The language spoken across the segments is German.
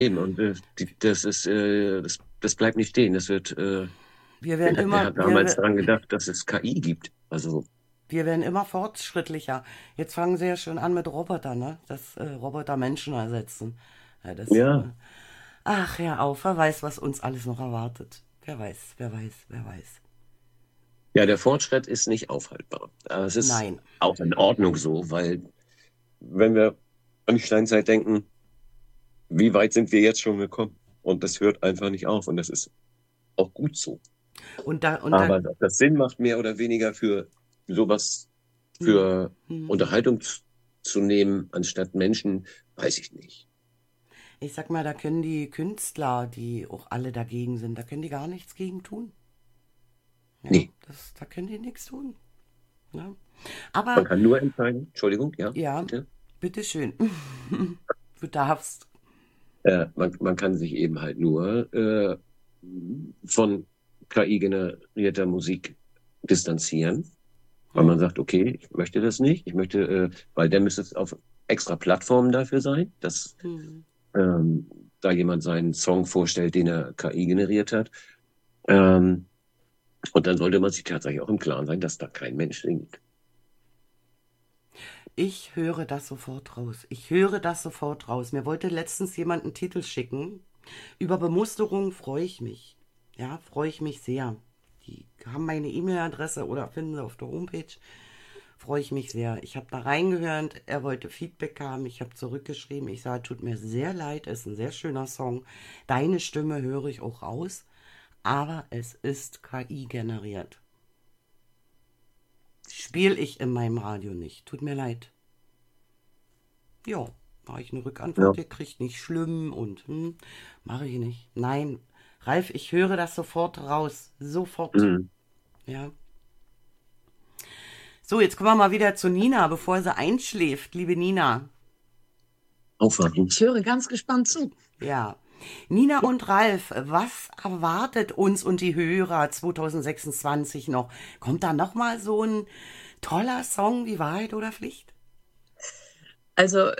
Eben, und das bleibt nicht stehen. Wir werden Wer immer, hat damals daran gedacht, dass es KI gibt? Also, wir werden immer fortschrittlicher. Jetzt fangen sie ja schon an mit Robotern, ne? Dass Roboter Menschen ersetzen. Ja, ja. ach, hör auf, wer weiß, was uns alles noch erwartet. Wer weiß, wer weiß, wer weiß. Ja, der Fortschritt ist nicht aufhaltbar. Aber es ist Nein, auch in Ordnung so, weil wenn wir an die Steinzeit denken, wie weit sind wir jetzt schon gekommen? Und das hört einfach nicht auf. Und das ist auch gut so. und da, Aber ob das Sinn macht, mehr oder weniger für sowas, hm, für hm. Unterhaltung zu nehmen, anstatt Menschen, weiß ich nicht. Ich sag mal, da können die Künstler, die auch alle dagegen sind, da können die gar nichts gegen tun. Ja, Nee, da können die nichts tun. Ja. man Aber kann nur entscheiden. Entschuldigung, ja, ja, bitte. bitteschön. Du darfst. Man kann sich eben halt nur von KI-generierter Musik distanzieren, weil man Hm, sagt, okay, ich möchte das nicht. Weil dann müsste es auf extra Plattformen dafür sein, dass hm. ähm, da jemand seinen Song vorstellt, den er KI generiert hat. Ähm, und dann sollte man sich tatsächlich auch im Klaren sein, dass da kein Mensch singt. Ich höre das sofort raus. Ich höre das sofort raus. Mir wollte letztens jemand einen Titel schicken. Über Bemusterung freue ich mich. Ja, freue ich mich sehr. Die haben meine E-Mail-Adresse oder finden sie auf der Homepage. Freue ich mich sehr. Ich habe da reingehört. Er wollte Feedback haben. Ich habe zurückgeschrieben. Ich sage, tut mir sehr leid. Ist ein sehr schöner Song. Deine Stimme höre ich auch raus. Aber es ist KI generiert. Spiele ich in meinem Radio nicht. Tut mir leid. Ja, habe ich eine Ja. Rückantwort gekriegt, nicht schlimm und mache ich nicht. Nein, Ralf, ich höre das sofort raus. Sofort. Mhm. Ja. So, jetzt kommen wir mal wieder zu Nina, bevor sie einschläft, liebe Nina. Aufwachen. Ich höre ganz gespannt zu. Ja. Nina und Ralf, was erwartet uns und die Hörer 2026 noch? Kommt da noch mal so ein toller Song wie Wahrheit oder Pflicht? Also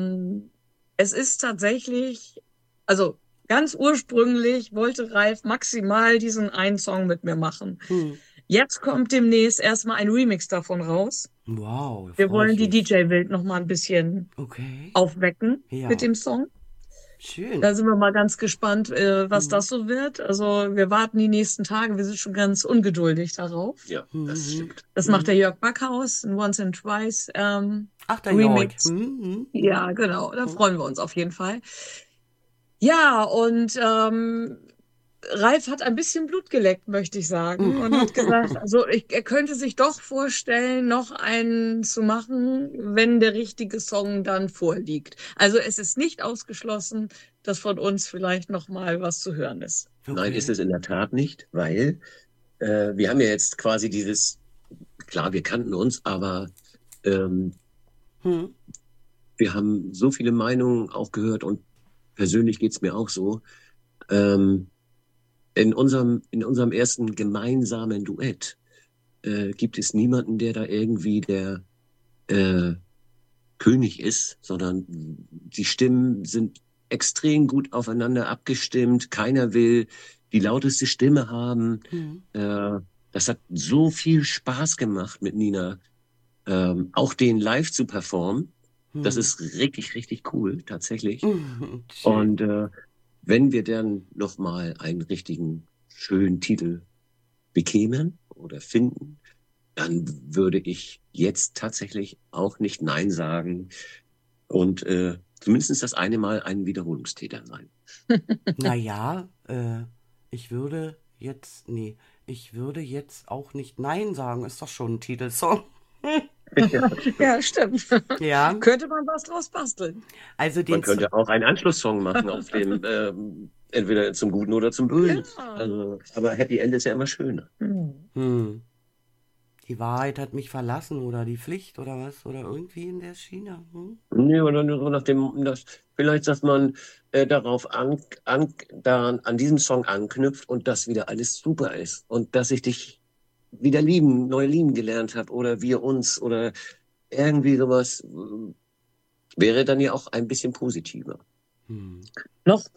es ist tatsächlich, also ganz ursprünglich wollte Ralf maximal diesen einen Song mit mir machen. Hm. Jetzt kommt demnächst erstmal ein Remix davon raus. Wow, da Wir freue wollen ich die mich. DJ-Welt noch mal ein bisschen Okay. aufwecken mit Ja, dem Song. schön. Da sind wir mal ganz gespannt, was Hm. das so wird. Also wir warten die nächsten Tage. Wir sind schon ganz ungeduldig darauf. Ja, das Mhm. stimmt. Das macht Mhm. der Jörg Backhaus, ein Once and Twice Ach, der Jörg. Remix. Ja, genau. Da Mhm. freuen wir uns auf jeden Fall. Ja, und Ralf hat ein bisschen Blut geleckt, möchte ich sagen, und hat gesagt, also er könnte sich doch vorstellen, noch einen zu machen, wenn der richtige Song dann vorliegt. Also es ist nicht ausgeschlossen, dass von uns vielleicht noch mal was zu hören ist. Nein, ist Okay. es in der Tat nicht, weil wir haben ja jetzt quasi klar, wir kannten uns, aber ähm, Hm. wir haben so viele Meinungen auch gehört und persönlich geht's mir auch so. Ähm, in unserem ersten gemeinsamen Duett gibt es niemanden, der da irgendwie der äh, König ist, sondern die Stimmen sind extrem gut aufeinander abgestimmt. Keiner will die lauteste Stimme haben. Hm. Äh, Das hat so viel Spaß gemacht mit Nina, auch den live zu performen. Das Hm. ist richtig, richtig cool, tatsächlich. Schön. Und wenn wir dann nochmal einen richtigen, schönen Titel bekämen oder finden, dann würde ich jetzt tatsächlich auch nicht Nein sagen und zumindest das eine Mal ein Wiederholungstäter sein. Naja, ich würde nee, ich würde jetzt auch nicht Nein sagen. Ist doch schon ein Titelsong. Ja, stimmt. Ja, Könnte man was draus basteln. also Man könnte auch einen Anschlusssong machen auf dem, entweder zum Guten oder zum Bösen. Ja. Also, aber Happy End ist ja immer schöner. Hm. hm, die Wahrheit hat mich verlassen oder die Pflicht oder was oder irgendwie in der Schiene. Hm? Nee, oder nur so nach dem, vielleicht, dass man darauf daran, an diesem Song anknüpft und das wieder alles super ist und dass ich dich wieder neu lieben gelernt habe oder wir uns oder irgendwie sowas wäre dann ja auch ein bisschen positiver. Hm. Noch